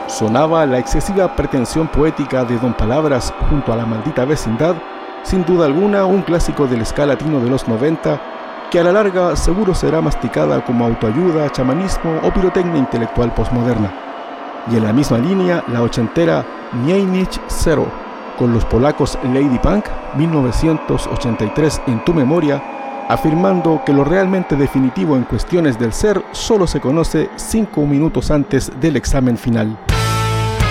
Sonaba la excesiva pretensión poética de Don Palabras junto a La maldita vecindad, sin duda alguna un clásico del ska latino de los 90, que a la larga seguro será masticada como autoayuda, chamanismo o pirotecnia intelectual posmoderna. Y en la misma línea, la ochentera Mniejmich Zero, con los polacos Lady Punk, 1983 en tu memoria, afirmando que lo realmente definitivo en cuestiones del ser solo se conoce 5 minutos antes del examen final.